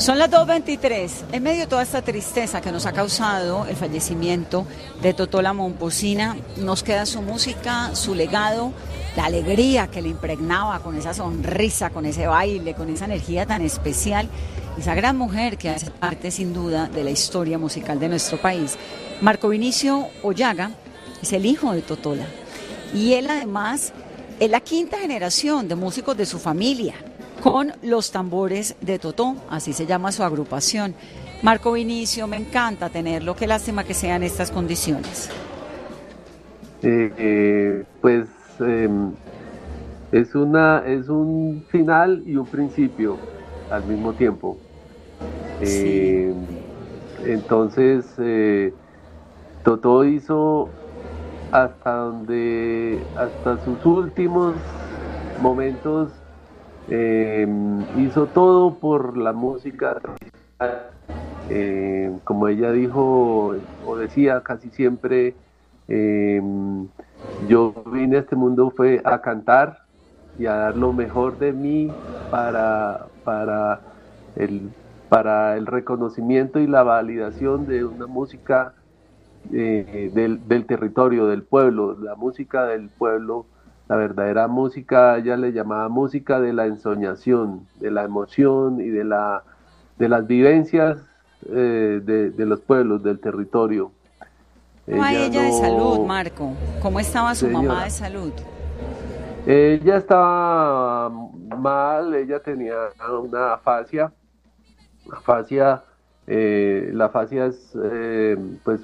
Son las 2:23. En medio de toda esta tristeza que nos ha causado el fallecimiento de Totó la Momposina, nos queda su música, su legado, la alegría que le impregnaba con esa sonrisa, con ese baile, con esa energía tan especial. Esa gran mujer que hace parte sin duda de la historia musical de nuestro país. Marco Vinicio Ollaga es el hijo de Totola y él además es la quinta generación de músicos de su familia con los tambores de Totó, así se llama su agrupación. Marco Vinicio, me encanta tenerlo, qué lástima que sean estas condiciones. Pues es un final y un principio al mismo tiempo. Sí. Entonces, Totó hizo hasta sus últimos momentos, hizo todo por la música. Como ella dijo o decía casi siempre, yo vine a este mundo fue a cantar y a dar lo mejor de mí para el reconocimiento y la validación de una música del territorio, del pueblo, la música del pueblo, la verdadera música. Ella le llamaba música de la ensoñación, de la emoción y de las vivencias de los pueblos, del territorio. ¿Cómo va ella de salud, Marco? ¿Cómo estaba su mamá de salud? Ella estaba mal, ella tenía una afasia. La afasia es pues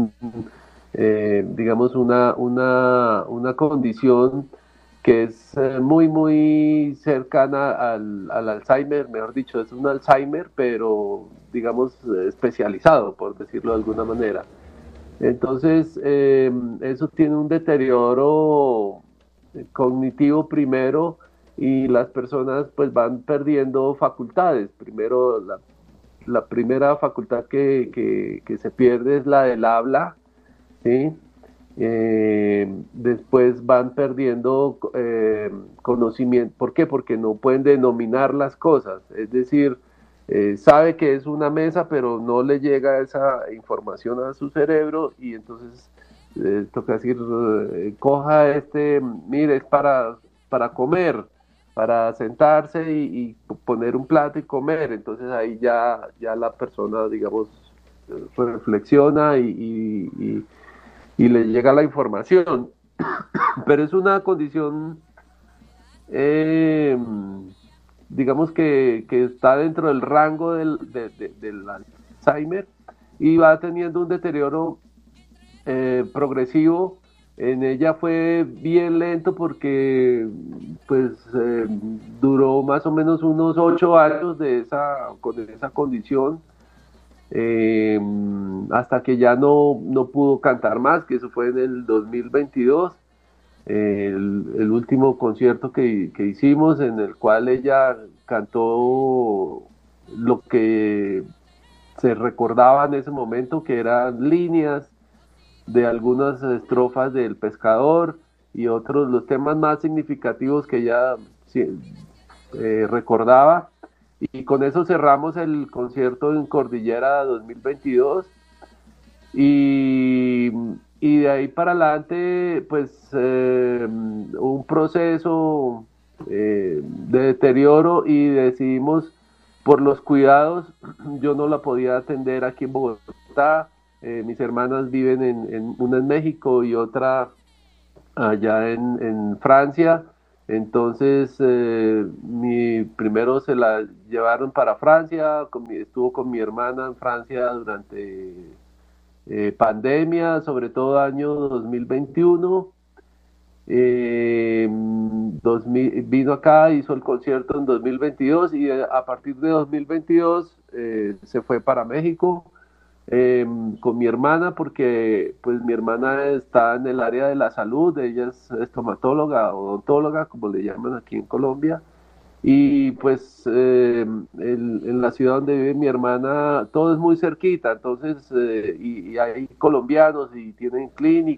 digamos una condición que es muy cercana al Alzheimer, mejor dicho, es un Alzheimer, pero digamos especializado, por decirlo de alguna manera. Entonces, eso tiene un deterioro cognitivo primero, y las personas pues van perdiendo facultades. Primero, la primera facultad que se pierde es la del habla, ¿sí? Después van perdiendo conocimiento. ¿Por qué? Porque no pueden denominar las cosas. Es decir, sabe que es una mesa, pero no le llega esa información a su cerebro, y entonces toca decir, coja mire, es para comer, para sentarse y poner un plato y comer. Entonces ahí ya la persona, digamos, reflexiona y le llega la información. Pero es una condición, eh, digamos que está dentro del rango del Alzheimer, y va teniendo un deterioro progresivo. En ella fue bien lento porque pues duró más o menos unos 8 años con esa condición, hasta que ya no pudo cantar más, que eso fue en el 2022, el último concierto que hicimos, en el cual ella cantó lo que se recordaba en ese momento, que eran líneas de algunas estrofas del Pescador y otros, los temas más significativos que ella recordaba. Y con eso cerramos el concierto en Cordillera 2022, y, y de ahí para adelante pues un proceso de deterioro, y decidimos, por los cuidados, yo no la podía atender aquí en Bogotá. Mis hermanas viven una en México y otra allá en Francia. Entonces, primero se la llevaron para Francia, estuvo con mi hermana en Francia durante pandemia, sobre todo año 2021. vino acá, hizo el concierto en 2022, y a partir de 2022 se fue para México con mi hermana, porque pues mi hermana está en el área de la salud. Ella es estomatóloga, odontóloga, como le llaman aquí en Colombia. Y pues en la ciudad donde vive mi hermana todo es muy cerquita. Entonces y hay colombianos y tienen clínica